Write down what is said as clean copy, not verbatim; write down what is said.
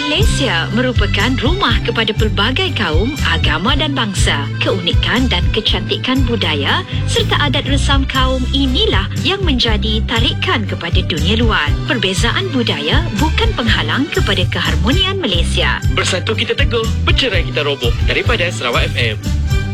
Malaysia merupakan rumah kepada pelbagai kaum, agama dan bangsa. Keunikan dan kecantikan budaya serta adat resam kaum inilah yang menjadi tarikan kepada dunia luar. Perbezaan budaya bukan penghalang kepada keharmonian Malaysia. Bersatu kita teguh, bercerai kita roboh. Daripada Sarawak FM.